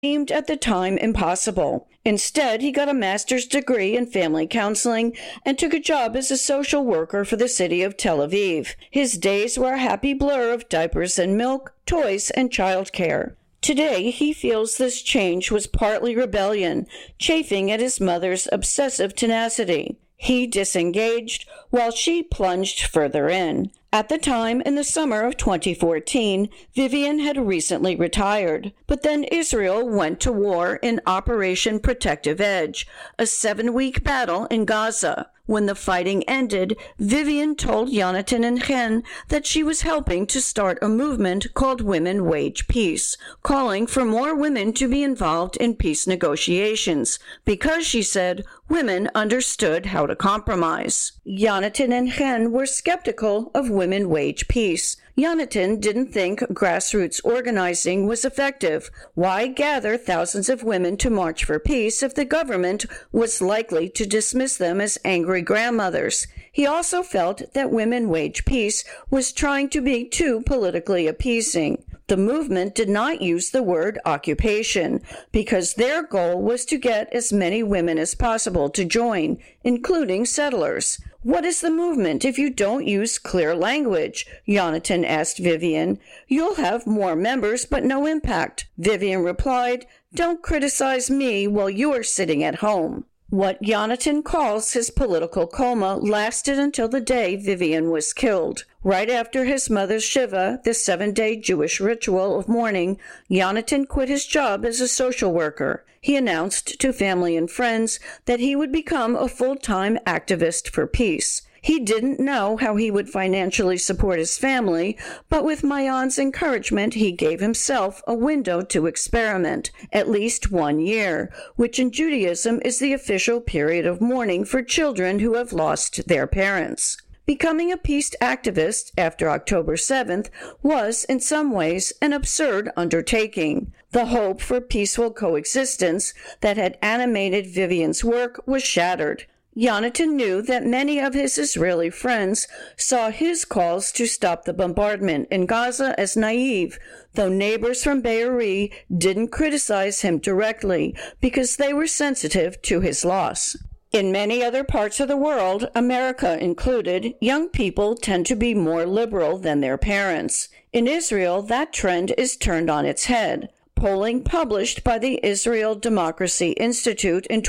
seemed at the time impossible. Instead, he got a master's degree in family counseling and took a job as a social worker for the city of Tel Aviv. His days were a happy blur of diapers and milk, toys, and childcare. Today, he feels this change was partly rebellion, chafing at his mother's obsessive tenacity. He disengaged, while she plunged further in. At the time, in the summer of 2014, Vivian had recently retired. But then Israel went to war in Operation Protective Edge, a 7-week battle in Gaza. When the fighting ended, Vivian told Yonatan and Chen that she was helping to start a movement called Women Wage Peace, calling for more women to be involved in peace negotiations, because, she said, women understood how to compromise. Yonatan and Chen were skeptical of Women Wage Peace. Yonatan didn't think grassroots organizing was effective. Why gather thousands of women to march for peace if the government was likely to dismiss them as angry grandmothers? He also felt that Women Wage Peace was trying to be too politically appeasing. The movement did not use the word occupation because their goal was to get as many women as possible to join, including settlers. What is the movement if you don't use clear language? Yonatan asked Vivian. You'll have more members, but no impact. Vivian replied, don't criticize me while you are sitting at home. What Yonatan calls his political coma lasted until the day Vivian was killed. Right after his mother's Shiva, the 7-day Jewish ritual of mourning, Yonatan quit his job as a social worker. He announced to family and friends that he would become a full-time activist for peace. He didn't know how he would financially support his family, but with Maayan's encouragement, he gave himself a window to experiment, at least 1 year, which in Judaism is the official period of mourning for children who have lost their parents. Becoming a peace activist after October 7th was, in some ways, an absurd undertaking. The hope for peaceful coexistence that had animated Vivian's work was shattered. Yonatan knew that many of his Israeli friends saw his calls to stop the bombardment in Gaza as naive, though neighbors from Be'eri didn't criticize him directly because they were sensitive to his loss. In many other parts of the world, America included, young people tend to be more liberal than their parents. In Israel, that trend is turned on its head. Polling published by the Israel Democracy Institute in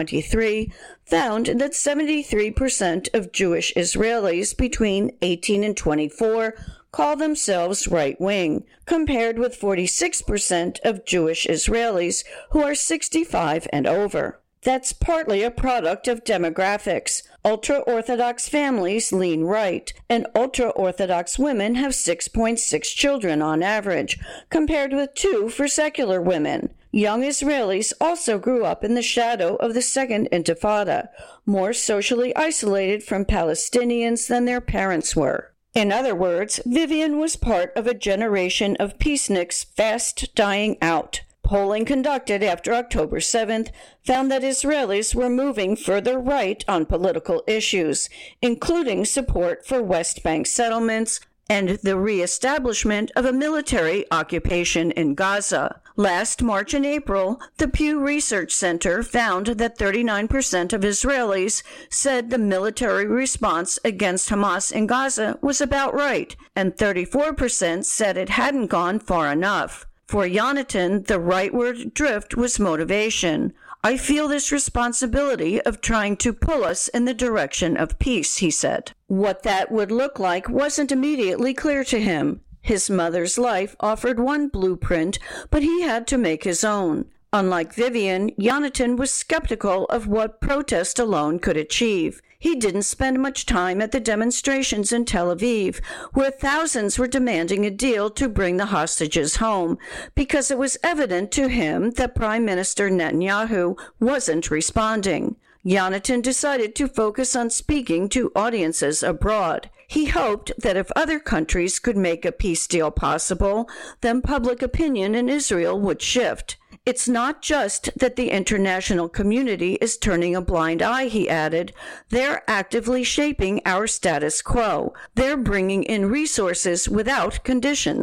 2023 found that 73% of Jewish Israelis between 18 and 24 call themselves right-wing, compared with 46% of Jewish Israelis who are 65 and over. That's partly a product of demographics. Ultra-Orthodox families lean right, and ultra-Orthodox women have 6.6 children on average, compared with 2 for secular women. Young Israelis also grew up in the shadow of the Second Intifada, more socially isolated from Palestinians than their parents were. In other words, Vivian was part of a generation of peaceniks fast dying out. Polling conducted after October 7th found that Israelis were moving further right on political issues, including support for West Bank settlements and the reestablishment of a military occupation in Gaza. Last March and April, the Pew Research Center found that 39% of Israelis said the military response against Hamas in Gaza was about right, and 34% said it hadn't gone far enough. For Yonatan, the rightward drift was motivation. I feel this responsibility of trying to pull us in the direction of peace, he said. What that would look like wasn't immediately clear to him. His mother's life offered one blueprint, but he had to make his own. Unlike Vivian, Yonatan was skeptical of what protest alone could achieve. He didn't spend much time at the demonstrations in Tel Aviv, where thousands were demanding a deal to bring the hostages home, because it was evident to him that Prime Minister Netanyahu wasn't responding. Yonatan decided to focus on speaking to audiences abroad. He hoped that if other countries could make a peace deal possible, then public opinion in Israel would shift. It's not just that the international community is turning a blind eye, he added. They're actively shaping our status quo. They're bringing in resources without conditions.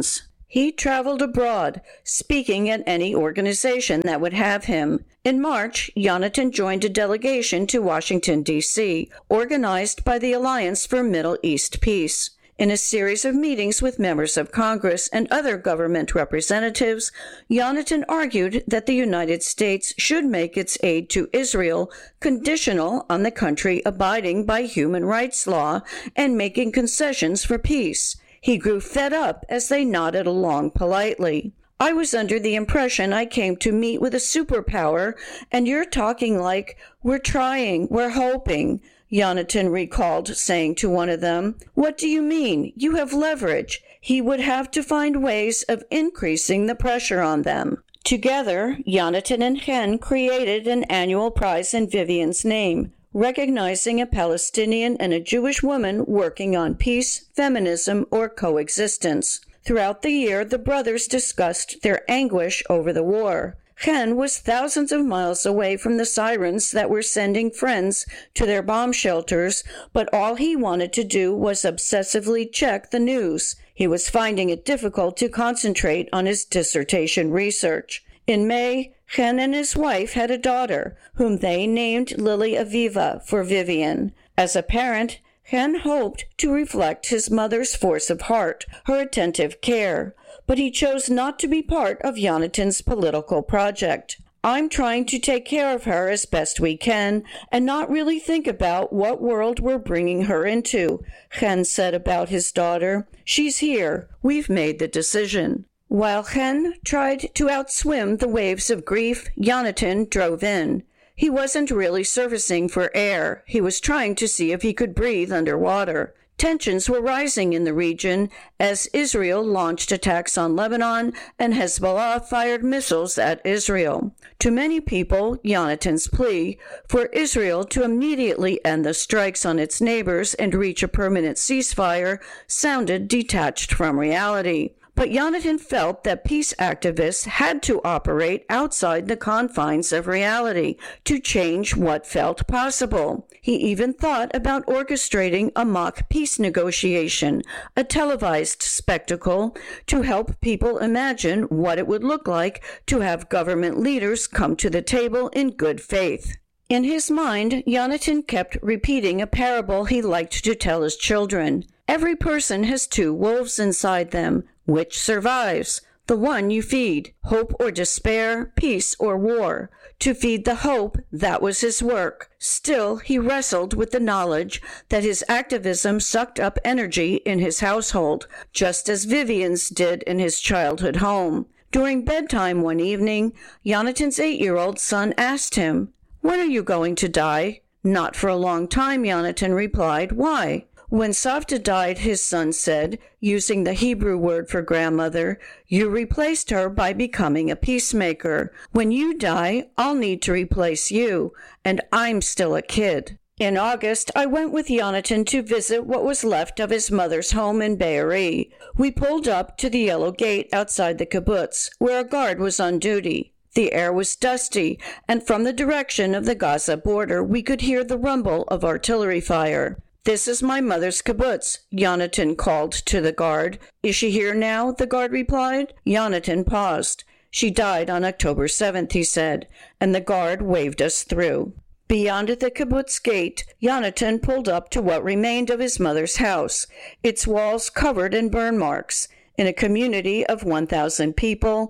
He traveled abroad, speaking at any organization that would have him. In March, Yonatan joined a delegation to Washington, D.C., organized by the Alliance for Middle East Peace. In a series of meetings with members of Congress and other government representatives, Yonatan argued that the United States should make its aid to Israel conditional on the country abiding by human rights law and making concessions for peace. He grew fed up as they nodded along politely. I was under the impression I came to meet with a superpower, and you're talking like, we're trying, we're hoping. Yonatan recalled saying to one of them, "What do you mean? You have leverage." He would have to find ways of increasing the pressure on them. Together, Yonatan and Chen created an annual prize in Vivian's name, recognizing a Palestinian and a Jewish woman working on peace, feminism, or coexistence. Throughout the year, the brothers discussed their anguish over the war. Chen was thousands of miles away from the sirens that were sending friends to their bomb shelters, but all he wanted to do was obsessively check the news. He was finding it difficult to concentrate on his dissertation research. In May, Chen and his wife had a daughter, whom they named Lily Aviva for Vivian. As a parent, Chen hoped to reflect his mother's force of heart, her attentive care, but he chose not to be part of Yonatan's political project. "I'm trying to take care of her as best we can and not really think about what world we're bringing her into," Chen said about his daughter. "She's here. We've made the decision." While Chen tried to outswim the waves of grief, Yonatan drove in. He wasn't really surfacing for air. He was trying to see if he could breathe underwater. Tensions were rising in the region as Israel launched attacks on Lebanon and Hezbollah fired missiles at Israel. To many people, Yonatan's plea for Israel to immediately end the strikes on its neighbors and reach a permanent ceasefire sounded detached from reality. But Yonatan felt that peace activists had to operate outside the confines of reality to change what felt possible. He even thought about orchestrating a mock peace negotiation, a televised spectacle, to help people imagine what it would look like to have government leaders come to the table in good faith. In his mind, Yonatan kept repeating a parable he liked to tell his children. Every person has two wolves inside them. Which survives? The one you feed. Hope or despair, peace or war. To feed the hope, that was his work. Still, he wrestled with the knowledge that his activism sucked up energy in his household, just as Vivian's did in his childhood home. During bedtime one evening, Yonatan's 8-year-old son asked him, "When are you going to die?" "Not for a long time," Yonatan replied. "Why?" "When Savta died," his son said, using the Hebrew word for grandmother, "you replaced her by becoming a peacemaker. When you die, I'll need to replace you, and I'm still a kid." In August, I went with Yonatan to visit what was left of his mother's home in Be'eri. We pulled up to the yellow gate outside the kibbutz, where a guard was on duty. The air was dusty, and from the direction of the Gaza border, we could hear the rumble of artillery fire. "This is my mother's kibbutz," Yonatan called to the guard. "Is she here now?" the guard replied. Yonatan paused. "She died on October 7th, he said, and the guard waved us through. Beyond the kibbutz gate, Yonatan pulled up to what remained of his mother's house, its walls covered in burn marks. In a community of 1,000 people,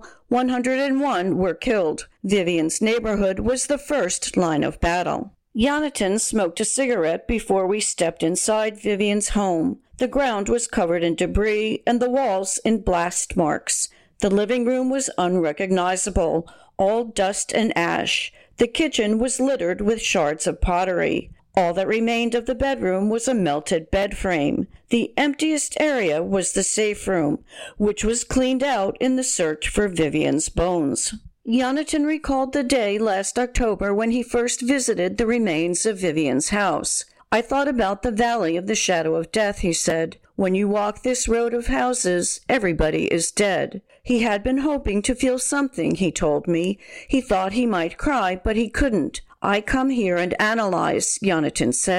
101 were killed. Vivian's neighborhood was the first line of battle. Yonatan smoked a cigarette before we stepped inside Vivian's home. The ground was covered in debris and the walls in blast marks. The living room was unrecognizable, all dust and ash. The kitchen was littered with shards of pottery. All that remained of the bedroom was a melted bed frame. The emptiest area was the safe room, which was cleaned out in the search for Vivian's bones. Yonatan recalled the day last October when he first visited the remains of Vivian's house. "I thought about the valley of the shadow of death," he said. "When you walk this road of houses, everybody is dead." He had been hoping to feel something, he told me. He thought he might cry, but he couldn't. "I come here and analyze," Yonatan said.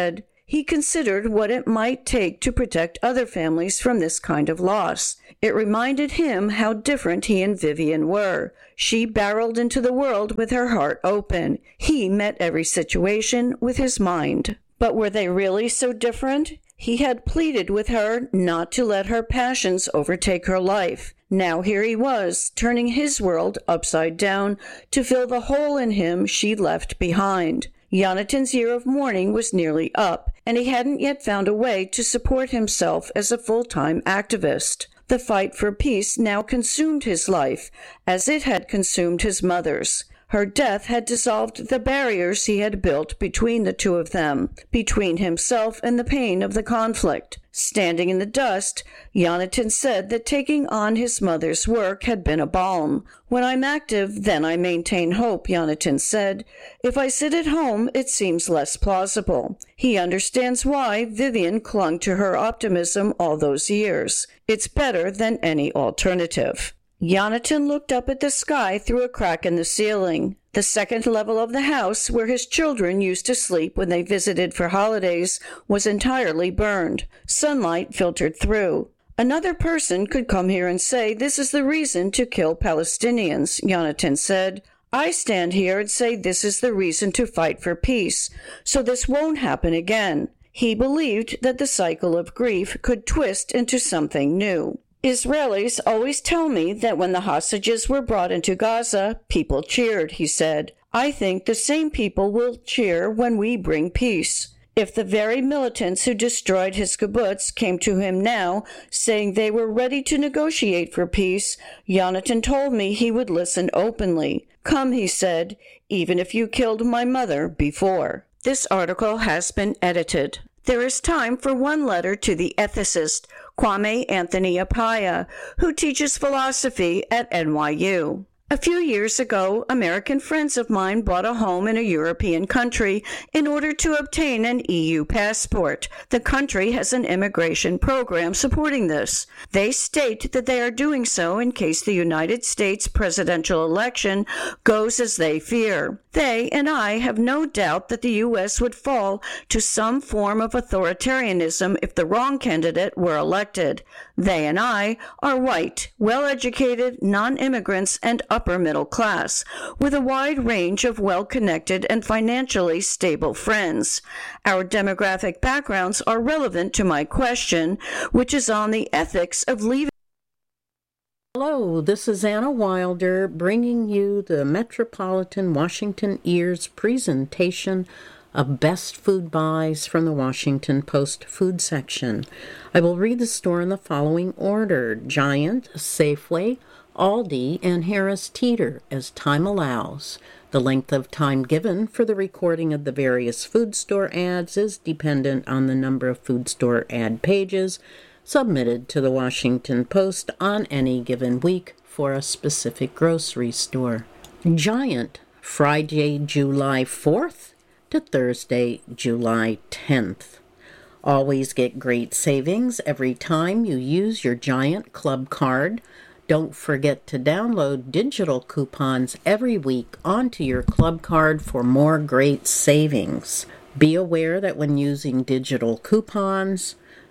he considered what it might take to protect other families from this kind of loss. It reminded him how different he and Vivian were. She barreled into the world with her heart open. He met every situation with his mind. But were they really so different? He had pleaded with her not to let her passions overtake her life. Now here he was, turning his world upside down to fill the hole in him she'd left behind. Jonathan's year of mourning was nearly up, and he hadn't yet found a way to support himself as a full-time activist. The fight for peace now consumed his life, as it had consumed his mother's. Her death had dissolved the barriers he had built between the two of them, between himself and the pain of the conflict. Standing in the dust, Jonathan said that taking on his mother's work had been a balm. "When I'm active, then I maintain hope," Jonathan said. "If I sit at home, it seems less plausible." He understands why Vivian clung to her optimism all those years. It's better than any alternative. Jonathan looked up at the sky through a crack in the ceiling. The second level of the house, where his children used to sleep when they visited for holidays, was entirely burned. Sunlight filtered through. "Another person could come here and say this is the reason to kill Palestinians," Jonathan said. "I stand here and say this is the reason to fight for peace, so this won't happen again." He believed that the cycle of grief could twist into something new. "Israelis always tell me that when the hostages were brought into Gaza, people cheered," he said. "I think the same people will cheer when we bring peace." If the very militants who destroyed his kibbutz came to him now, saying they were ready to negotiate for peace, Jonathan told me he would listen openly. "Come," he said, "even if you killed my mother before." This article has been edited. There is time for one letter to the ethicist, Kwame Anthony Appiah, who teaches philosophy at NYU. A few years ago, American friends of mine bought a home in a European country in order to obtain an EU passport. The country has an immigration program supporting this. They state that they are doing so in case the United States presidential election goes as they fear. They and I have no doubt that the U.S. would fall to some form of authoritarianism if the wrong candidate were elected. They and I are white, well-educated, non-immigrants, and upper middle class, with a wide range of well-connected and financially stable friends. Our demographic backgrounds are relevant to my question, which is on the ethics of leaving. Hello, this is Anna Wilder bringing you the Metropolitan Washington Ears presentation of best food buys from the Washington Post food section. I will read the store in the following order: Giant, Safeway, Aldi, and Harris Teeter as time allows. The length of time given for the recording of the various food store ads is dependent on the number of food store ad pages submitted to the Washington Post on any given week for a specific grocery store. Giant, Friday, July 4th to Thursday, July 10th. Always get great savings every time you use your Giant Club card. Don't forget to download digital coupons every week onto your club card for more great savings. Be aware that when using digital coupons,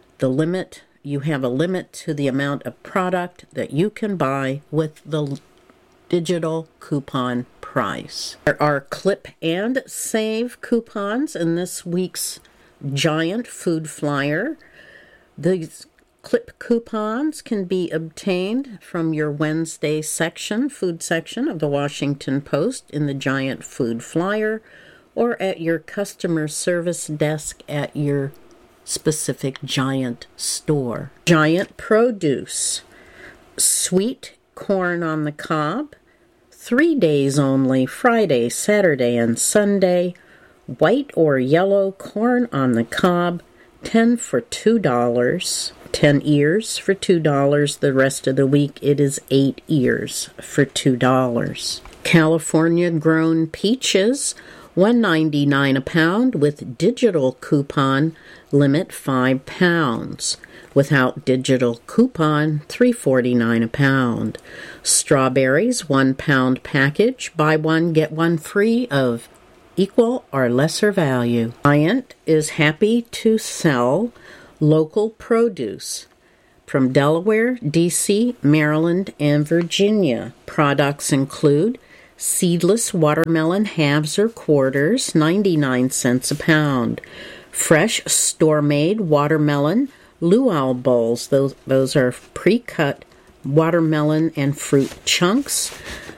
you have a limit to the amount of product that you can buy with the digital coupon price. There are clip and save coupons in this week's Giant Food Flyer. These clip coupons can be obtained from your Wednesday food section of the Washington Post in the Giant Food Flyer, or at your customer service desk at your specific Giant store. Giant Produce, sweet corn on the cob, 3 days only, Friday, Saturday, and Sunday. White or yellow corn on the cob, 10 for $2. 10 ears for $2. The rest of the week it is 8 ears for $2. California grown peaches, $1.99 a pound with digital coupon, limit 5 pounds. Without digital coupon, $3.49 a pound. Strawberries, 1 pound package, buy one, get one free of equal or lesser value. Giant is happy to sell local produce from Delaware, D.C., Maryland, and Virginia. Products include seedless watermelon halves or quarters, 99 cents a pound. Fresh store-made watermelon luau bowls, those are pre-cut watermelon and fruit chunks,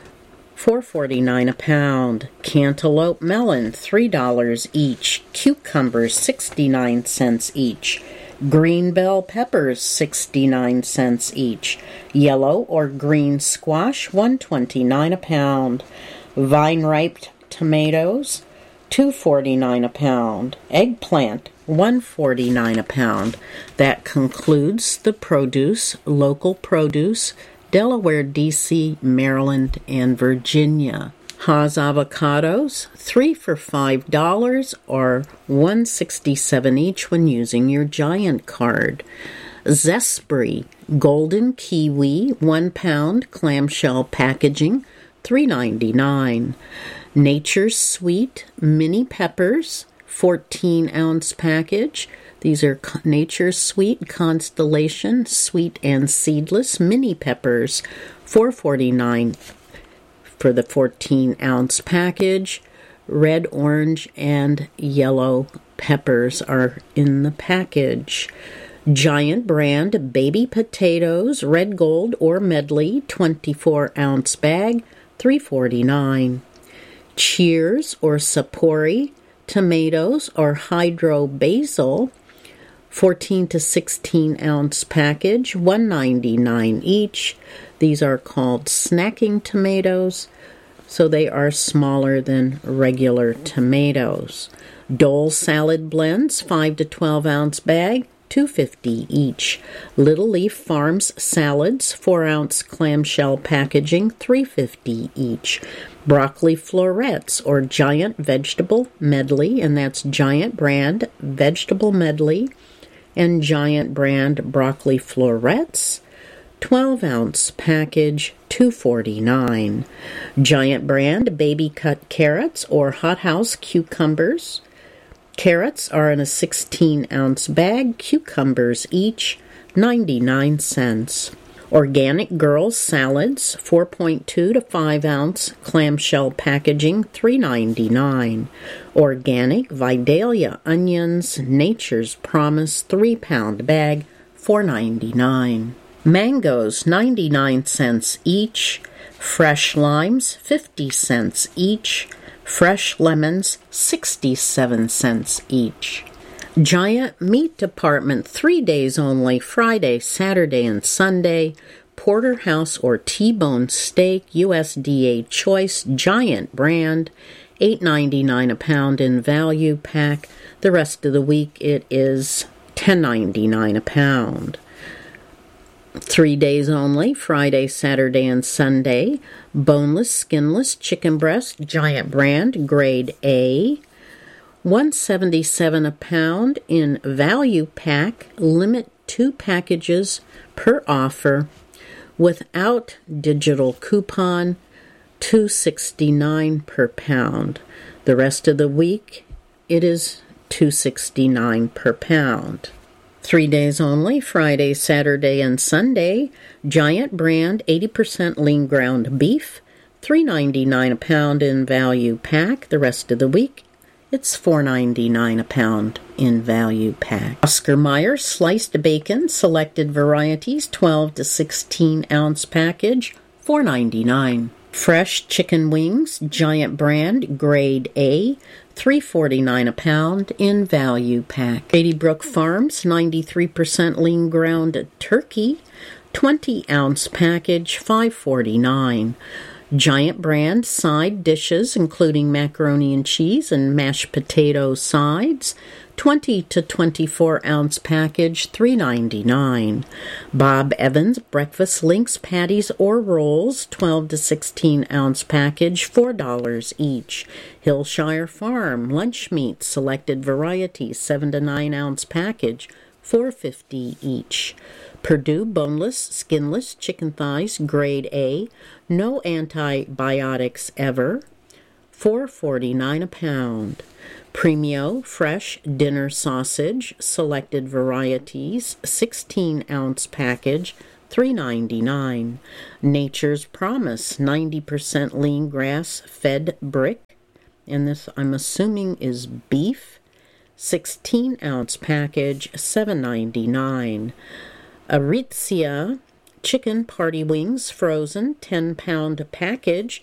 $4.49 a pound. Cantaloupe melon, $3 each. Cucumbers, 69 cents each. Green bell peppers, 69 cents each. Yellow or green squash, $1.29 a pound. Vine-ripe tomatoes, $2.49 a pound. Eggplant, $1.49 a pound. That concludes the produce, local produce, Delaware, D.C., Maryland, and Virginia. Haas avocados, 3 for $5 or $1.67 each when using your Giant card. Zespri golden kiwi, 1 pound, clamshell packaging, $3.99. Nature's Sweet mini peppers, 14-ounce package. These are Nature's Sweet Constellation sweet and seedless mini peppers, $4.49 for the 14-ounce package. Red, orange, and yellow peppers are in the package. Giant brand baby potatoes, red gold or medley, 24-ounce bag, $3.49. Cheers or Sapori tomatoes or hydro basil, 14 to 16-ounce package, $1.99 each. These are called snacking tomatoes, so they are smaller than regular tomatoes. Dole salad blends, 5 to 12-ounce bag, $2.50 each. Little Leaf Farms salads, 4-ounce clamshell packaging, $3.50 each. Broccoli florets or Giant vegetable medley, and that's Giant brand vegetable medley and Giant brand broccoli florets, 12-ounce package, $2.49. Giant brand baby cut carrots or hothouse cucumbers. Carrots are in a 16-ounce bag, cucumbers each, 99 cents. Organic Girls salads, 4.2 to 5-ounce clamshell packaging, $3.99. Organic Vidalia onions, Nature's Promise 3-pound bag, $4.99. Mangoes, 99 cents each. Fresh limes, 50 cents each. Fresh lemons, 67 cents each. Giant Meat Department, 3 days only, Friday, Saturday, and Sunday. Porterhouse or T-bone steak, USDA choice, Giant brand, $8.99 a pound in value pack. The rest of the week it is $10.99 a pound. 3 days only, Friday, Saturday, and Sunday. Boneless, skinless chicken breast, Giant brand, grade A, $1.77 a pound in value pack. Limit 2 packages per offer. Without digital coupon, $2.69 per pound. The rest of the week, it is $2.69 per pound. 3 days only, Friday, Saturday, and Sunday. Giant brand 80% lean ground beef, $3.99 a pound in value pack. The rest of the week, it's $4.99 a pound in value pack. Oscar Mayer sliced bacon, selected varieties, 12 to 16-ounce package, $4.99. Fresh chicken wings, Giant brand, grade A, $3.49 a pound in value pack. Shady Brook Farms 93% lean ground turkey, 20-ounce package, $5.49. Giant brand side dishes, including macaroni and cheese and mashed potato sides, 20 to 24-ounce package, $3.99. Bob Evans breakfast links, patties, or rolls, 12 to 16-ounce package, $4 each. Hillshire Farm lunch meat, selected varieties, 7 to 9-ounce package, $4.50 each. Perdue boneless, skinless chicken thighs, grade A, no antibiotics ever, $4.49 a pound. Premio Fresh Dinner Sausage, selected varieties, 16-ounce package, $3.99. Nature's Promise, 90% lean grass-fed brick, and this I'm assuming is beef, 16-ounce package, $7.99. Aritzia Chicken Party Wings Frozen, 10-pound package,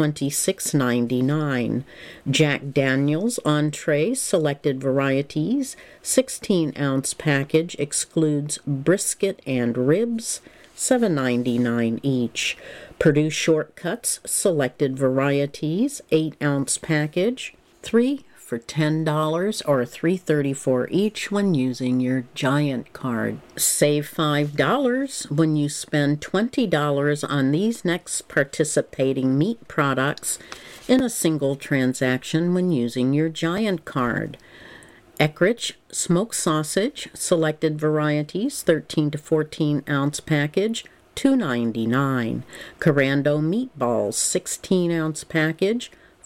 $26.99. Jack Daniel's Entree Selected Varieties, 16-ounce package, excludes brisket and ribs, $7.99 each. Purdue Shortcuts Selected Varieties, 8-ounce package, 3 for $10 or $3.34 each when using your Giant card. Save $5 when you spend $20 on these next participating meat products in a single transaction when using your Giant card. Eckrich Smoked Sausage, selected varieties, 13 to 14-ounce package, $2.99. Carando Meatballs, 16-ounce package,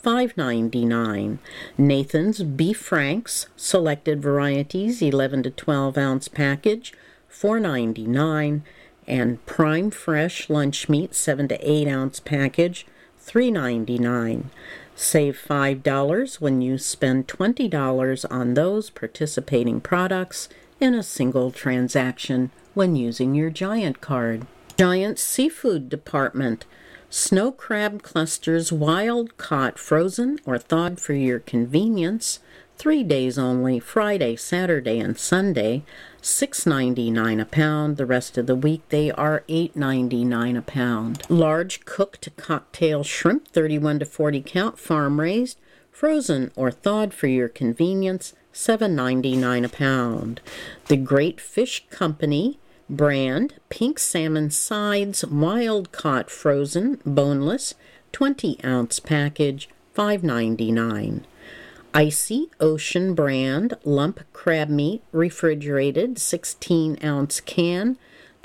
$5.99. Nathan's Beef Franks, selected varieties, 11 to 12-ounce package, $4.99. And Prime Fresh Lunch Meat, 7 to 8-ounce package, $3.99. Save $5 when you spend $20 on those participating products in a single transaction when using your Giant card. Giant Seafood Department. Snow crab clusters, wild caught, frozen, or thawed for your convenience. 3 days only, Friday, Saturday, and Sunday. $6.99 a pound. The rest of the week they are $8.99 a pound. Large cooked cocktail shrimp, 31 to 40 count, farm raised, frozen or thawed for your convenience, $7.99 a pound. The Great Fish Company brand pink salmon sides, wild caught, frozen, boneless, 20-ounce package, $5.99. Icy Ocean brand lump crab meat, refrigerated, 16-ounce can,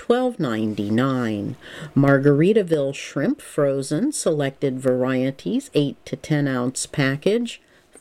$12.99. Margaritaville shrimp, frozen, selected varieties, 8 to 10-ounce package,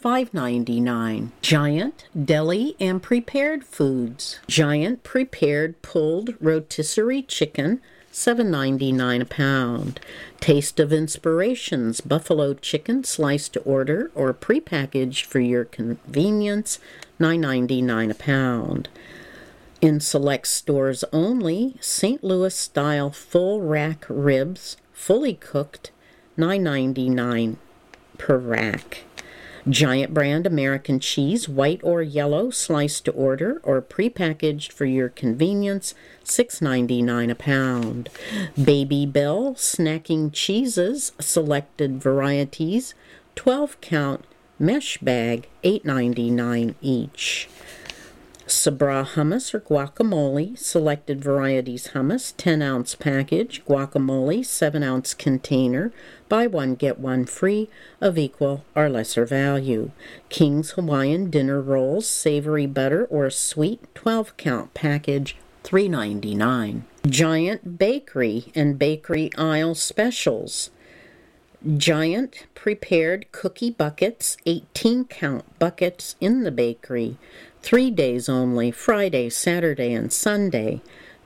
$5.99. Giant Deli and Prepared Foods. Giant Prepared Pulled Rotisserie Chicken, $7.99 a pound. Taste of Inspirations Buffalo Chicken, sliced to order or prepackaged for your convenience, $9.99 a pound. In select stores only, St. Louis style full rack ribs, fully cooked, $9.99 per rack. Giant brand American cheese, white or yellow, sliced to order or prepackaged for your convenience, $6.99 a pound. Baby Bell snacking cheeses, selected varieties, 12-count mesh bag, $8.99 each. Sabra hummus or guacamole, selected varieties hummus, 10-ounce package, guacamole, 7-ounce container, buy one, get one free, of equal or lesser value. King's Hawaiian dinner rolls, savory butter or sweet, 12-count package, $3.99. Giant Bakery and Bakery Aisle Specials. Giant Prepared Cookie Buckets, 18-count buckets in the bakery, 3 days only, Friday, Saturday, and Sunday,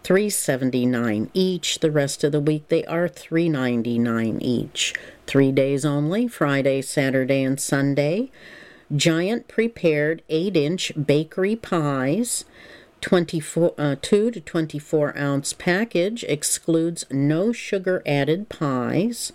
$3.79 each. The rest of the week they are $3.99 each. 3 days only, Friday, Saturday, and Sunday. Giant Prepared 8-inch bakery pies, 2 to 24-ounce package, excludes no sugar added pies,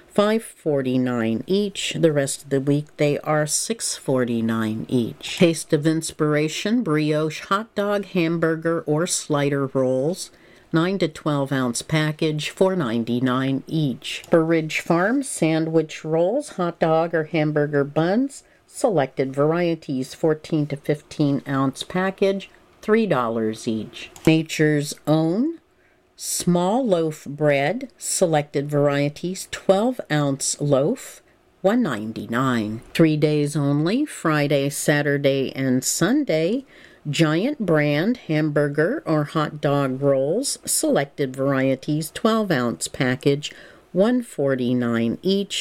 $5.49 each. The rest of the week they are $6.49 each. Taste of Inspiration brioche hot dog, hamburger, or slider rolls, 9 to 12-ounce package, $4.99 each. Burridge Farm sandwich rolls, hot dog or hamburger buns, selected varieties, 14 to 15-ounce package, $3 each. Nature's Own small loaf bread, selected varieties, 12-ounce loaf, $1.99. 3 days only, Friday, Saturday, and Sunday. Giant brand hamburger or hot dog rolls, selected varieties, 12-ounce package, $1.49 each.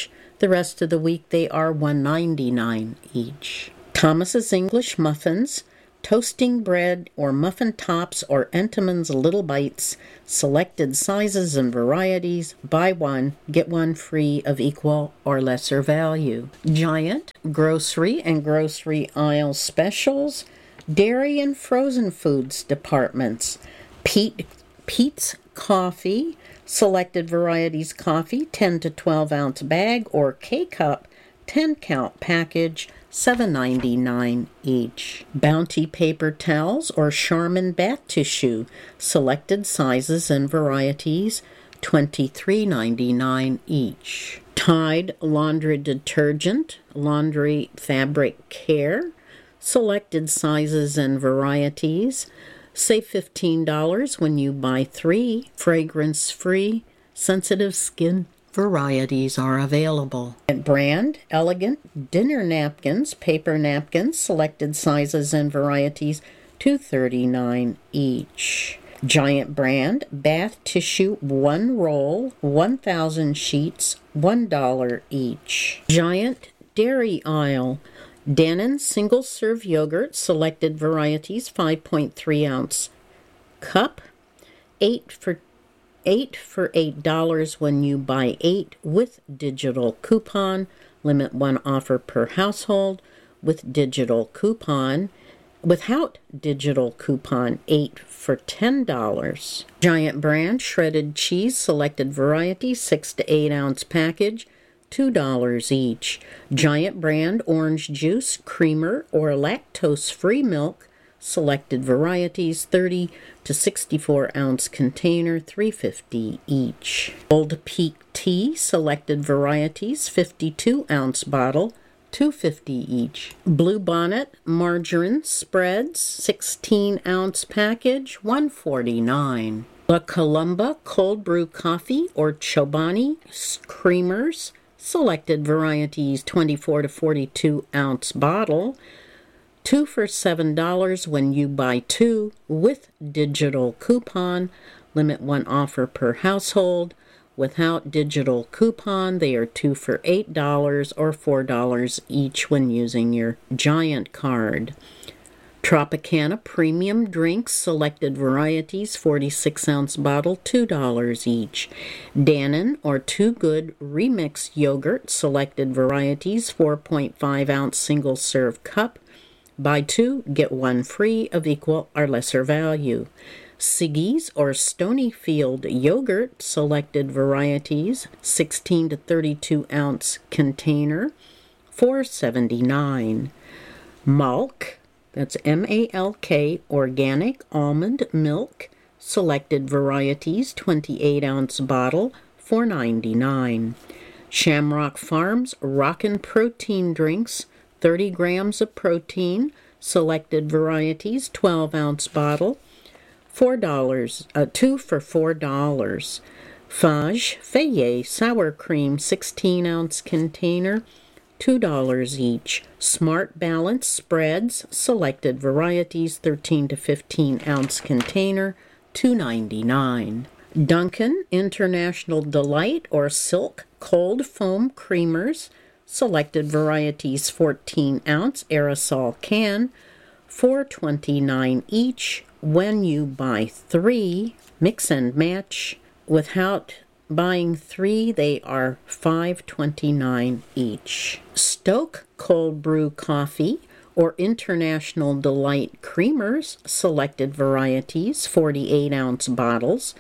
The rest of the week they are $1.99 each. Thomas's English Muffins, toasting bread or muffin tops or Entenmann's Little Bites, selected sizes and varieties, buy one, get one free of equal or lesser value. Giant grocery and grocery aisle specials, dairy and frozen foods departments, Peet's Coffee, selected varieties coffee, 10 to 12 ounce bag or K-Cup, 10 count package, $7.99 each. Bounty paper towels or Charmin bath tissue, selected sizes and varieties, $23.99 each. Tide laundry detergent, laundry fabric care, selected sizes and varieties, save $15 when you buy 3, fragrance-free, sensitive skin varieties are available. At Brand, elegant dinner napkins, paper napkins, selected sizes and varieties, $2.39 each. Giant Brand, bath tissue, 1 roll, 1,000 sheets, $1 each. Giant Dairy Aisle, Dannon single-serve yogurt, selected varieties, 5.3 ounce cup, 8 for $8 when you buy 8 with digital coupon. Limit 1 offer per household with digital coupon. Without digital coupon, 8 for $10. Giant Brand shredded cheese, selected variety, 6 to 8 ounce package, $2 each. Giant Brand orange juice, creamer, or lactose-free milk, selected varieties, 30 to 64 ounce container, $3.50 each. Old Peak tea, selected varieties, 52 ounce bottle, $2.50 each. Blue Bonnet margarine spreads, 16 ounce package, $1.49. La Colomba cold brew coffee or Chobani creamers, selected varieties, 24 to 42 ounce bottle, 2 for $7 when you buy 2 with digital coupon. Limit 1 offer per household. Without digital coupon, they are 2 for $8 or $4 each when using your Giant card. Tropicana premium drinks, selected varieties, 46 ounce bottle, $2 each. Dannon or Too Good remix yogurt, selected varieties, 4.5 ounce single serve cup, buy 2, get 1 free of equal or lesser value. Siggy's or Stonyfield yogurt, selected varieties, 16 to 32 ounce container, $4.79. Malk, that's M-A-L-K, organic almond milk, selected varieties, 28 ounce bottle, $4.99. Shamrock Farms Rockin' protein drinks, 30 grams of protein, selected varieties, 12 ounce bottle, $4, 2 for $4. Fage Feuillet sour cream, 16 ounce container, $2 each. Smart Balance spreads, selected varieties, 13 to 15 ounce container, $2.99. Dunkin' International Delight or Silk cold foam creamers, selected varieties, 14 ounce aerosol can, $4.29 each when you buy 3. Mix and match. Without buying 3, they are $5.29 each. Stoke cold brew coffee or International Delight creamers, selected varieties, 48 ounce bottles,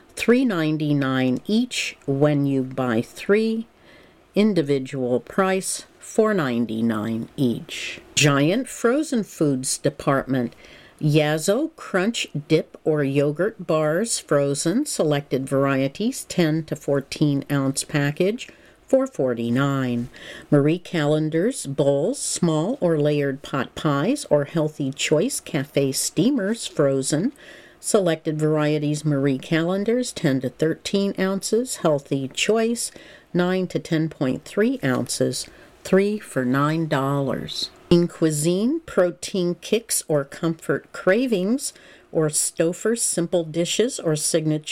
$3.99 each when you buy 3. Individual price, $4.99 each. Giant frozen foods department. Yazo Crunch Dip or yogurt bars frozen, selected varieties, 10 to 14 ounce package, $4.49. Marie Callender's bowls, small or layered pot pies or Healthy Choice cafe steamers frozen, selected varieties Marie Callender's, 10 to 13 ounces, Healthy Choice, 9 to 10.3 ounces, 3 for $9. In Cuisine Protein Kicks or Comfort Cravings or Stouffer's Simple Dishes or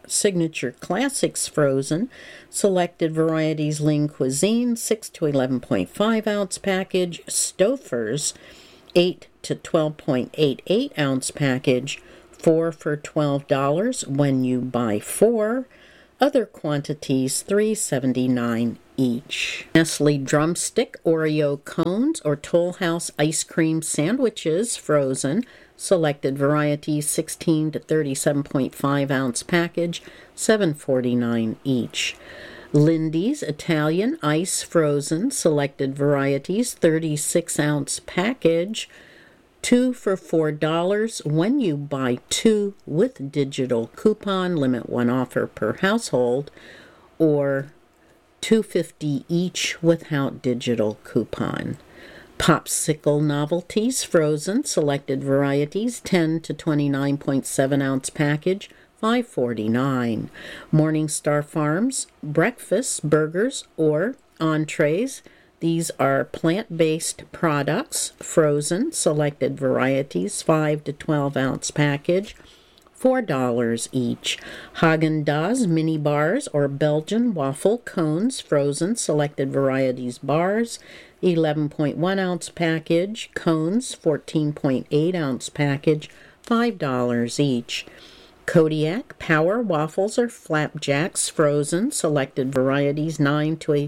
Signature Classics frozen, selected varieties lean cuisine, 6 to 11.5 ounce package, Stouffer's 8 to 12.88 ounce package, 4 for $12 when you buy 4. Other quantities $3.79 each. Nestle Drumstick Oreo cones or Toll House ice cream sandwiches frozen, selected varieties 16 to 37.5 ounce package, $7.49 each. Lindy's Italian ice frozen, selected varieties 36 ounce package, 2 for $4 when you buy 2 with digital coupon, limit 1 offer per household, or $2.50 each without digital coupon. Popsicle Novelties frozen, selected varieties 10 to 29.7 ounce package, $5.49. Morningstar Farms breakfast burgers or entrees. These are plant-based products, frozen, selected varieties, 5 to 12 ounce package, $4 each. Häagen-Dazs mini bars or Belgian waffle cones, frozen, selected varieties bars, 11.1 ounce package, cones, 14.8 ounce package, $5 each. Kodiak Power Waffles or Flapjacks, frozen, selected varieties, 9 to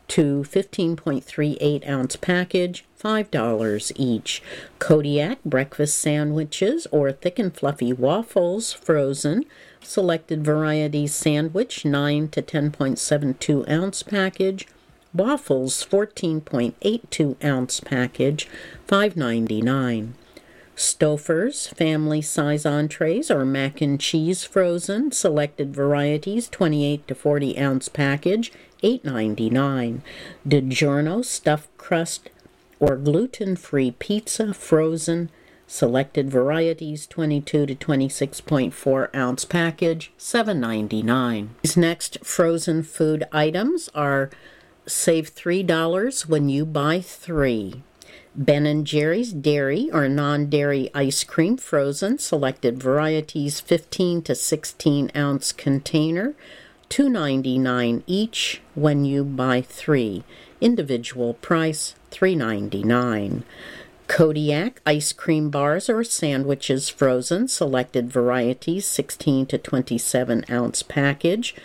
15.38 ounce package, $5 each. Kodiak Breakfast Sandwiches or Thick and Fluffy Waffles, frozen, selected varieties sandwich, 9 to 10.72 ounce package, waffles, 14.82 ounce package, $5.99. Stouffer's family size entrees or mac and cheese frozen, selected varieties, 28 to 40 ounce package, $8.99. DiGiorno stuffed crust or gluten-free pizza frozen, selected varieties, 22 to 26.4 ounce package, $7.99. These next frozen food items are save $3 when you buy 3. Ben & Jerry's dairy or non-dairy ice cream frozen, selected varieties, 15 to 16 ounce container, $2.99 each when you buy 3. Individual price $3.99. Kodiak ice cream bars or sandwiches frozen, selected varieties, 16 to 27 ounce package,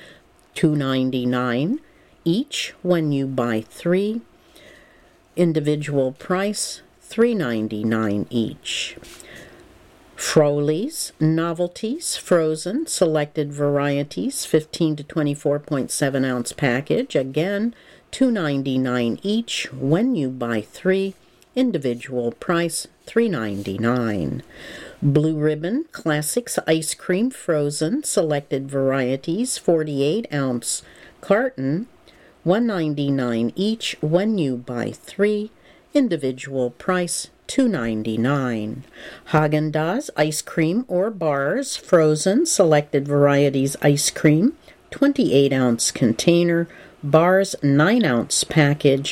$2.99 each when you buy 3. Individual price $3.99 each. Froli's Novelties frozen, selected varieties, 15 to 24.7 ounce package, again $2.99 each when you buy 3. Individual price $3.99. Blue Ribbon Classics ice cream frozen, selected varieties, 48 ounce carton, $1.99 each when you buy 3. Individual price $2.99. Häagen-Dazs ice cream or bars frozen, selected varieties ice cream, 28 ounce container, bars 9 ounce package,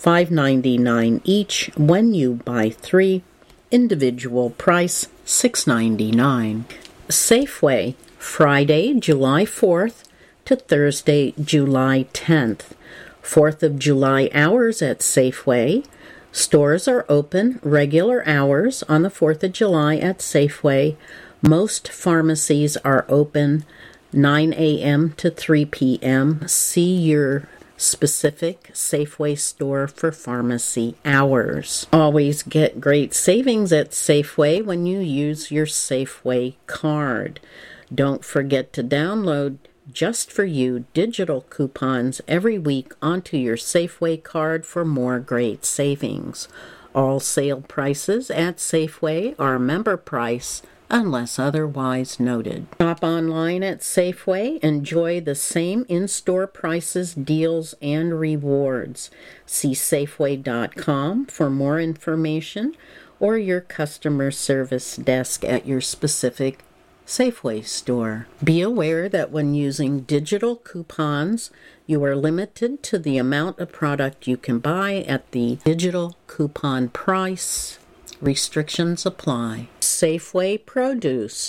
$5.99 each when you buy 3. Individual price $6.99. Safeway, Friday, July 4th to Thursday, July 10th. 4th of July hours at Safeway. Stores are open regular hours on the 4th of July at Safeway. Most pharmacies are open 9 a.m. to 3 p.m. See your specific Safeway store for pharmacy hours. Always get great savings at Safeway when you use your Safeway card. Don't forget to download just for you digital coupons every week onto your Safeway card for more great savings. All sale prices at Safeway are member price unless otherwise noted. Shop online at Safeway. Enjoy the same in-store prices, deals, and rewards. See Safeway.com for more information or your customer service desk at your specific Safeway store. Be aware that when using digital coupons, you are limited to the amount of product you can buy at the digital coupon price. Restrictions apply. Safeway Produce.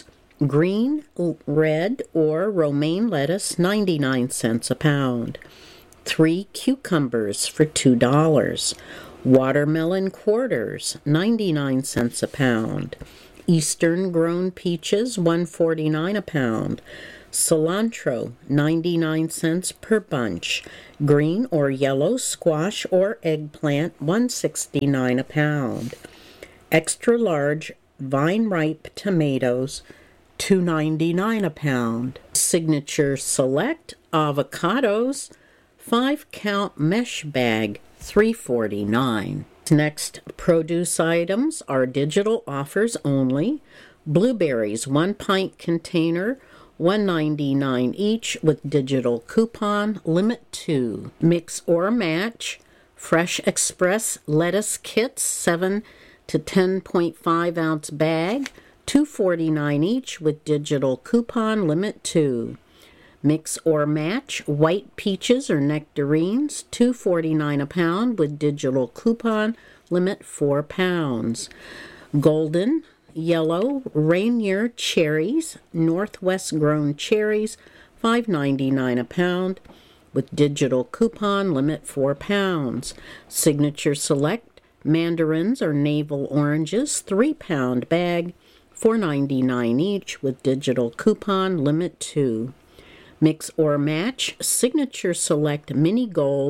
Green, red, or romaine lettuce, 99 cents a pound. 3 cucumbers for $2. Watermelon quarters, 99 cents a pound. Eastern grown peaches, $1.49 a pound. Cilantro, 99 cents per bunch. Green or yellow squash or eggplant, $1.69 a pound. Extra large vine ripe tomatoes, $2.99 a pound. Signature Select avocados, 5-count mesh bag, $3.49. Next, produce items are digital offers only. Blueberries, 1-pint container, $1.99 each with digital coupon, limit 2. Mix or match, Fresh Express lettuce kits, 7 to 10.5 ounce bag, $2.49 each with digital coupon, limit 2. Mix or match, white peaches or nectarines, $2.49 a pound with digital coupon, limit 4 pounds. Golden, yellow, Rainier cherries, Northwest grown cherries, $5.99 a pound with digital coupon, limit 4 pounds. Signature Select mandarins or navel oranges, 3-pound bag, $4.99 each with digital coupon, limit 2. Mix or match, Signature Select mini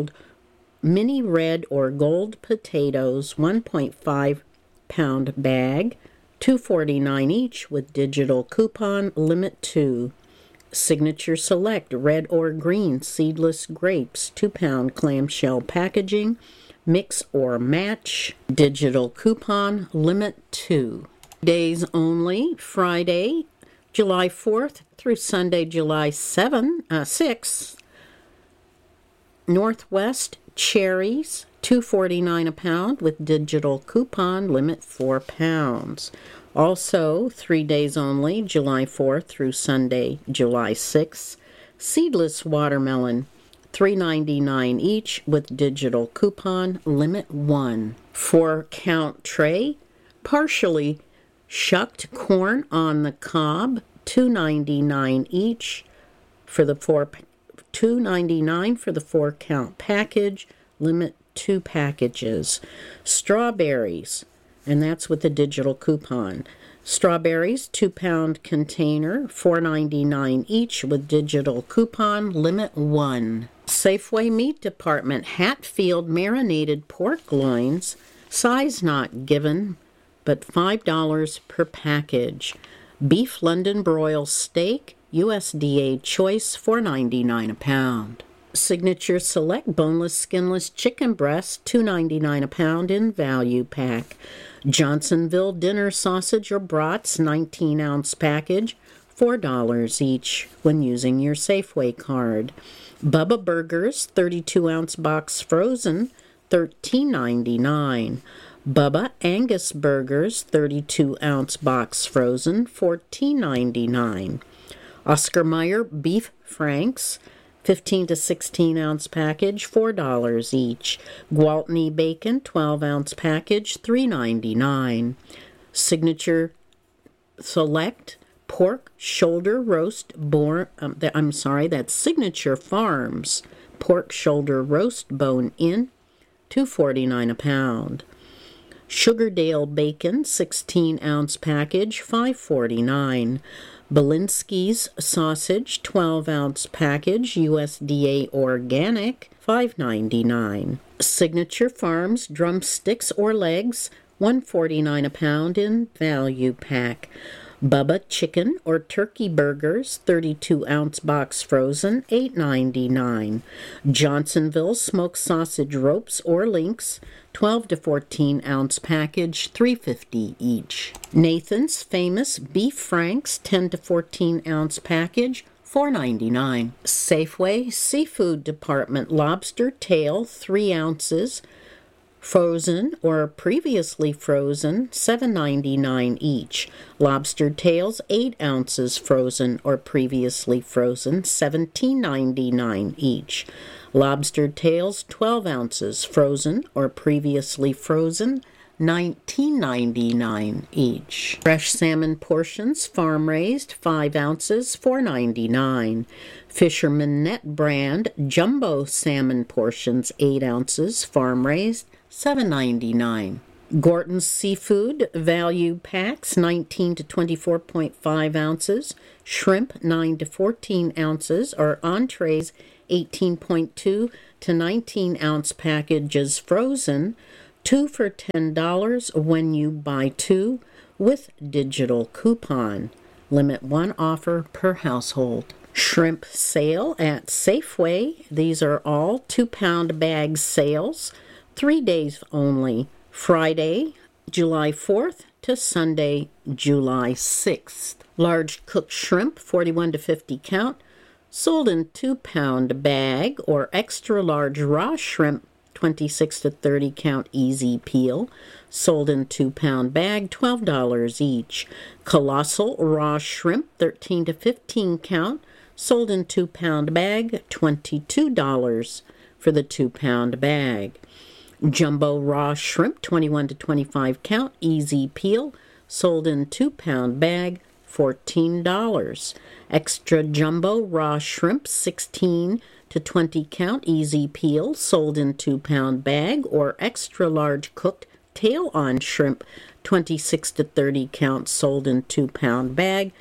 red or gold potatoes, 1.5-pound bag, $2.49 each with digital coupon, limit 2. Signature Select red or green seedless grapes, 2-pound clamshell packaging, mix or match, digital coupon, limit 2. Days only, Friday, July 4th through Sunday, July 6th. Northwest cherries, $2.49 a pound with digital coupon, limit 4 pounds. Also, 3 days only, July 4th through Sunday, July 6th. Seedless watermelon, $3.99 each with digital coupon, limit 1. 4-count tray, partially shucked corn on the cob, $2.99 each for the $2.99 for the 4-count package, limit 2 packages. Strawberries, and that's with the digital coupon. Strawberries, 2-pound container, $4.99 each with digital coupon, limit 1. Safeway Meat Department, Hatfield marinated pork loins, size not given, but $5 per package. Beef London broil steak, USDA choice, $4.99 a pound. Signature Select boneless, skinless chicken breast, $2.99 a pound in value pack. Johnsonville dinner sausage or brats, 19-ounce package, $4 each when using your Safeway card. Bubba Burgers, 32-ounce box frozen, $13.99. Bubba Angus Burgers, 32-ounce box frozen, $14.99. Oscar Mayer Beef Franks, 15 to 16-ounce package, $4 each. Gwaltney Bacon, 12-ounce package, $3.99. Signature Select Pork Shoulder Roast that's Signature Farms Pork Shoulder Roast Bone-In, $2.49 a pound. Sugardale Bacon, 16-ounce package, $5.49. Belinsky's Sausage, 12-ounce package, USDA Organic, $5.99. Signature Farms Drumsticks or Legs, $1.49 a pound in value pack. Bubba Chicken or Turkey Burgers, 32-ounce box frozen, $8.99. Johnsonville Smoked Sausage Ropes or Links, 12 to 14-ounce package, $3.50 each. Nathan's Famous Beef Franks, 10 to 14-ounce package, $4.99. Safeway Seafood Department Lobster Tail, 3 ounces, frozen or previously frozen, $7.99 each. Lobster tails, 8 ounces, frozen or previously frozen, $17.99 each. Lobster tails, 12 ounces, frozen or previously frozen, $19.99 each. Fresh salmon portions, farm raised, 5 ounces, $4.99. Fisherman Net brand jumbo salmon portions, 8 ounces, farm raised, $7.99. Gorton's Seafood value packs, 19 to 24.5 ounces. Shrimp, 9 to 14 ounces, or entrees, 18.2 to 19 ounce packages frozen, 2 for $10 when you buy 2 with digital coupon. Limit 1 offer per household. Shrimp sale at Safeway. These are all 2-pound bag sales, 3 days only. Friday, July 4th to Sunday, July 6th. Large cooked shrimp, 41 to 50 count, sold in 2-pound bag, or extra large raw shrimp, 26 to 30 count easy peel, sold in 2-pound bag, $12 each. Colossal raw shrimp, 13 to 15 count, sold in 2-pound bag, $22 for the 2-pound bag. Jumbo raw shrimp, 21 to 25 count, easy peel, sold in 2-pound bag, $14. Extra jumbo raw shrimp, 16 to 20 count, easy peel, sold in 2-pound bag, or extra large cooked tail-on shrimp, 26 to 30 count, sold in 2-pound bag,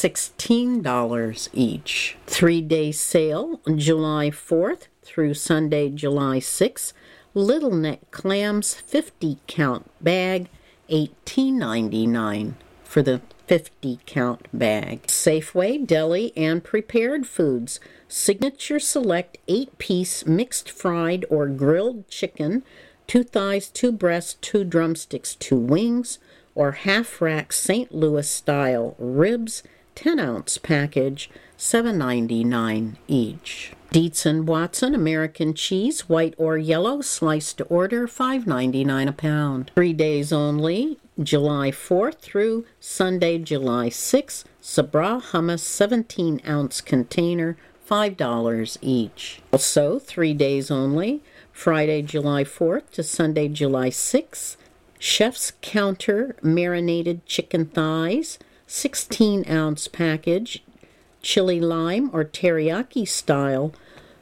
$16 each. 3-day sale, July 4th through Sunday, July 6th. Little neck clams, 50 count bag, $18.99 for the 50 count bag. Safeway deli and prepared foods. Signature Select 8-piece mixed fried or grilled chicken, 2 thighs, 2 breasts, 2 drumsticks, 2 wings, or half-rack St. Louis style ribs, 10-ounce package, $7.99 each. Dietz & Watson American cheese, white or yellow, sliced to order, $5.99 a pound. 3 days only, July 4th through Sunday, July 6th. Sabra hummus 17-ounce container, $5 each. Also, 3 days only, Friday, July 4th to Sunday, July 6th. Chef's Counter marinated chicken thighs, 16-ounce package, chili lime or teriyaki style,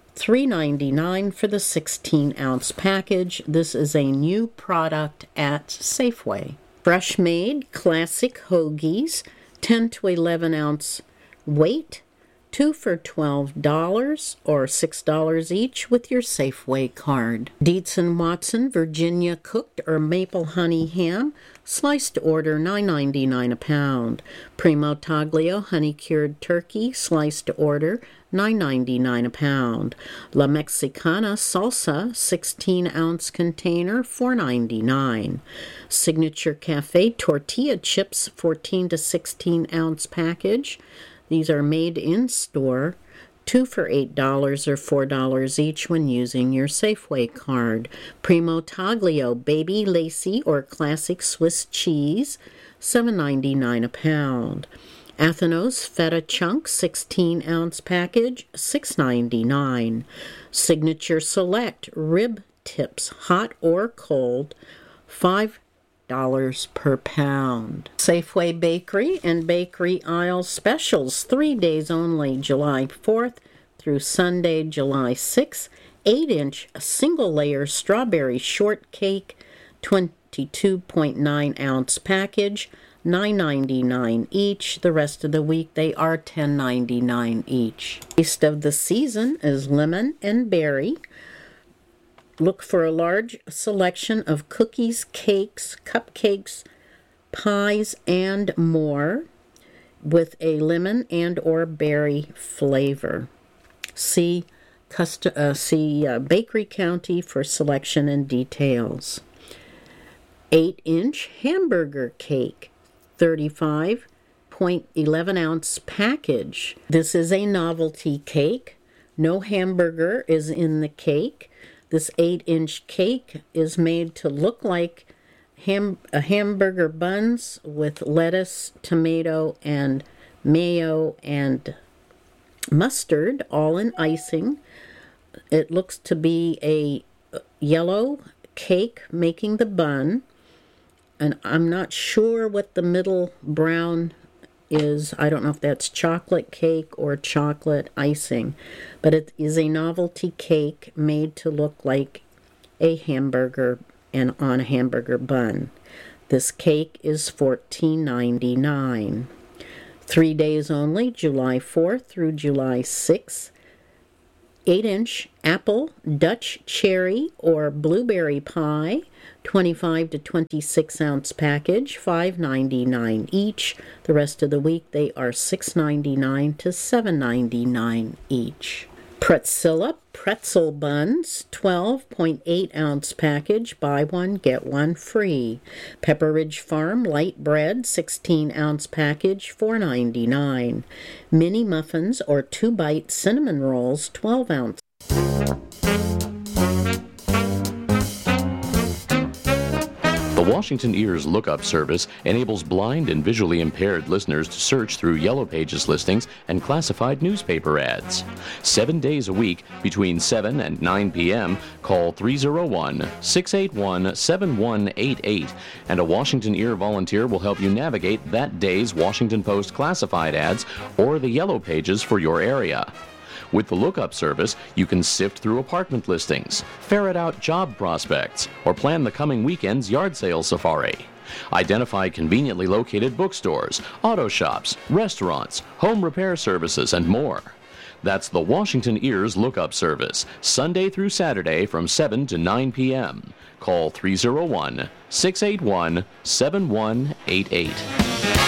$3.99 for the 16-ounce package. This is a new product at Safeway. Fresh made classic hoagies, 10 to 11-ounce weight, 2 for $12 or $6 each with your Safeway card. Dietz & Watson Virginia cooked or maple honey ham, sliced to order, $9.99 a pound. Primo Taglio honey cured turkey, sliced to order, $9.99 a pound. La Mexicana salsa 16-ounce container, $4.99. Signature Cafe tortilla chips 14 to 16-ounce package. These are made in store, 2 for $8 or $4 each when using your Safeway card. Primo Taglio baby lacy or classic Swiss cheese, $7.99 a pound. Athenos feta chunk 16-ounce package, $6.99. Signature Select rib tips, hot or cold, $5 per pound. Safeway Bakery and Bakery Aisle specials, 3 days only, July 4th through Sunday, July 6th. 8-inch single-layer strawberry shortcake, 22.9-ounce package, $9.99 each. The rest of the week they are $10.99 each. Taste of the season is lemon and berry. Look for a large selection of cookies, cakes, cupcakes, pies, and more with a lemon and or berry flavor. See Bakery County for selection and details. 8-inch hamburger cake, 35.11-ounce package. This is a novelty cake. No hamburger is in the cake. This 8-inch cake is made to look like hamburger buns with lettuce, tomato, and mayo and mustard, all in icing. It looks to be a yellow cake making the bun, and I'm not sure what the middle brown is. I don't know if that's chocolate cake or chocolate icing, but it is a novelty cake made to look like a hamburger and on a hamburger bun. This cake is $14.99. 3 days only, July 4th through July 6th. 8-inch apple, Dutch cherry, or blueberry pie, 25 to 26 ounce package, $5.99 each. The rest of the week they are $6.99 to $7.99 each. Pretzilla pretzel buns, 12.8 ounce package, buy one, get one free. Pepperidge Farm light bread, 16 ounce package, $4.99. Mini muffins or 2-bite cinnamon rolls, 12 ounce. The Washington Ears Lookup Service enables blind and visually impaired listeners to search through Yellow Pages listings and classified newspaper ads. 7 days a week, between 7 and 9 p.m., call 301-681-7188, and a Washington Ear volunteer will help you navigate that day's Washington Post classified ads or the Yellow Pages for your area. With the Lookup Service, you can sift through apartment listings, ferret out job prospects, or plan the coming weekend's yard sale safari. Identify conveniently located bookstores, auto shops, restaurants, home repair services, and more. That's the Washington Ears Lookup Service, Sunday through Saturday from 7 to 9 p.m. Call 301-681-7188.